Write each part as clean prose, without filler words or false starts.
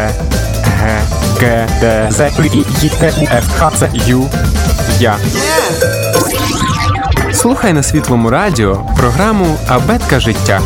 Г, Г, Д, З, І, Т, У, Ф, Х, Ц, Ю, Я. Слухай на Світлому радіо програму «Абетка життя».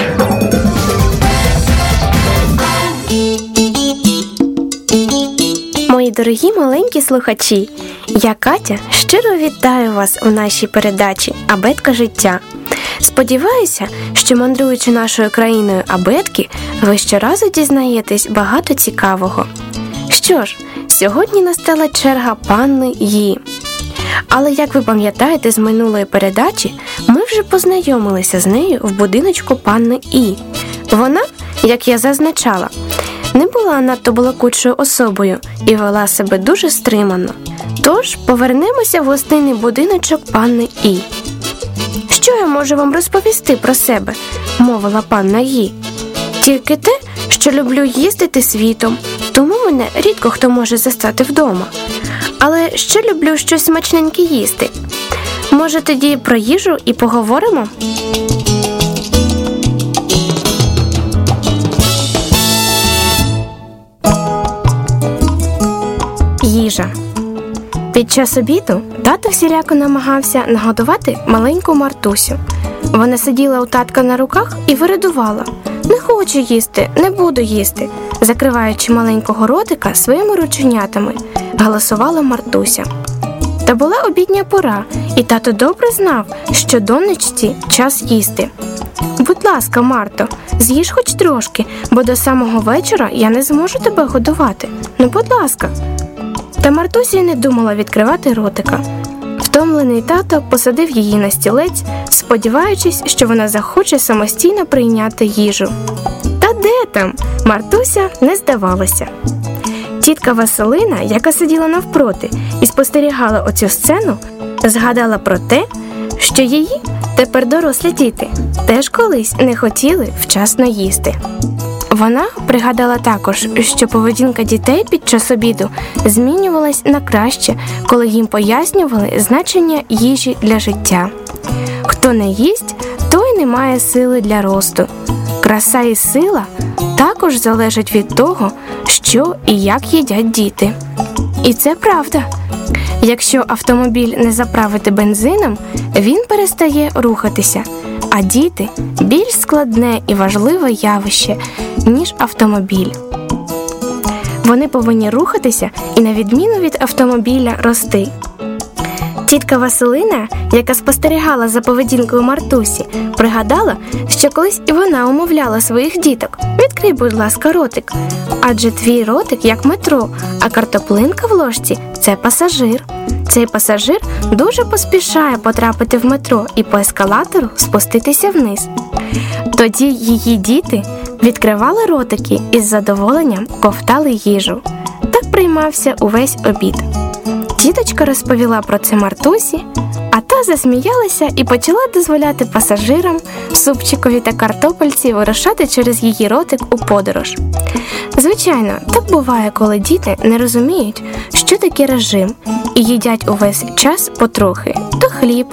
Мої дорогі маленькі слухачі, я Катя щиро вітаю вас у нашій передачі «Абетка життя». Сподіваюся, що мандруючи нашою країною абетки, ви щоразу дізнаєтесь багато цікавого. Що ж, сьогодні настала черга панни Ї. Але, як ви пам'ятаєте з минулої передачі, ми вже познайомилися з нею в будиночку панни І. Вона, як я зазначала, не була надто балакучою особою і вела себе дуже стримано. Тож, повернемося в гостинний будиночок панни І. «Що я можу вам розповісти про себе?» – мовила панна Ї. «Тільки те, що люблю їздити світом, тому мене рідко хто може застати вдома. Але ще люблю щось смачненьке їсти. Може, тоді про їжу і поговоримо?» Їжа. Під час обіду тато всіляко намагався нагодувати маленьку Мартусю. Вона сиділа у татка на руках і виридувала: «Не хочу їсти, не буду їсти», закриваючи маленького ротика своїми рученятами, голосувала Мартуся. Та була обідня пора, і тато добре знав, що донечці час їсти. «Будь ласка, Марто, з'їж хоч трошки, бо до самого вечора я не зможу тебе годувати. Ну, будь ласка». Та Мартуся й не думала відкривати ротика. Втомлений тато посадив її на стілець, сподіваючись, що вона захоче самостійно прийняти їжу. Та де там? Мартуся не здавалася. Тітка Василина, яка сиділа навпроти і спостерігала оцю сцену, згадала про те, що її, тепер дорослі діти, теж колись не хотіли вчасно їсти. Вона пригадала також, що поведінка дітей під час обіду змінювалась на краще, коли їм пояснювали значення їжі для життя. Хто не їсть, той не має сили для росту. Краса і сила також залежать від того, що і як їдять діти. І це правда. Якщо автомобіль не заправити бензином, він перестає рухатися. А діти – більш складне і важливе явище, ніж автомобіль. Вони повинні рухатися і, на відміну від автомобіля, рости. Тітка Василина, яка спостерігала за поведінкою Мартусі, пригадала, що колись і вона умовляла своїх діток: «Відкрий, будь ласка, ротик, адже твій ротик як метро, а картоплинка в ложці – це пасажир. Цей пасажир дуже поспішає потрапити в метро і по ескалатору спуститися вниз». Тоді її діти відкривали ротики і з задоволенням ковтали їжу. Так приймався увесь обід. Тіточка розповіла про це Мартусі, а та засміялася і почала дозволяти пасажирам, супчикові та картопельці вирушати через її ротик у подорож. Звичайно, так буває, коли діти не розуміють, що таке режим, і їдять увесь час потрохи: то хліб,